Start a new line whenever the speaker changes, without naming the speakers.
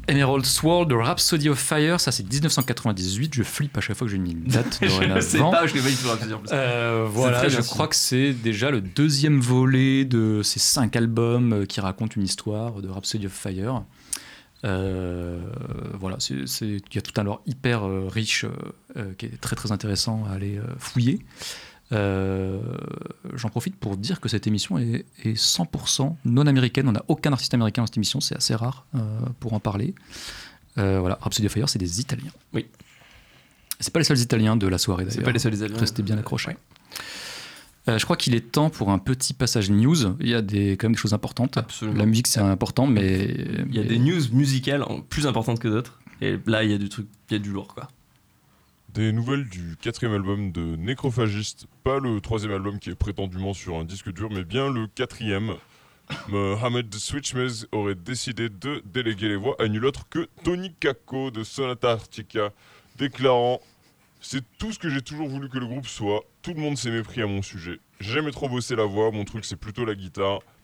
Emerald Sword de Rhapsody of Fire, ça c'est 1998. Je flippe à chaque fois que j'ai une date dorénavant.
Je sais pas, je l'ai pas du tout Rhapsody en plus.
Voilà,
très
je
bien
crois que c'est déjà le deuxième volet de ces 5 albums qui racontent une histoire de Rhapsody of Fire. Voilà, il y a tout un lore hyper riche qui est très très intéressant à aller fouiller. J'en profite pour dire que cette émission est 100% non américaine. On n'a aucun artiste américain dans cette émission, c'est assez rare pour en parler. Voilà, Rhapsody of Fire, c'est des Italiens.
Oui.
C'est pas les seuls Italiens de la soirée d'ailleurs.
C'est pas les seuls Italiens.
Restez bien accrochés. Je crois qu'il est temps pour un petit passage news. Il y a quand même des choses importantes.
Absolument.
La musique, c'est important, mais...
Il y a des news musicales plus importantes que d'autres. Et là, il y a du lourd, quoi.
Des nouvelles du 4e album de Necrophagist, pas le 3e album qui est prétendument sur un disque dur, mais bien le 4e. Mohamed Switchmez aurait décidé de déléguer les voix à nul autre que Tony Kakko de Sonata Arctica, déclarant « C'est tout ce que j'ai toujours voulu que le groupe soit, tout le monde s'est mépris à mon sujet. J'ai jamais trop bossé la voix, mon truc c'est plutôt la guitare,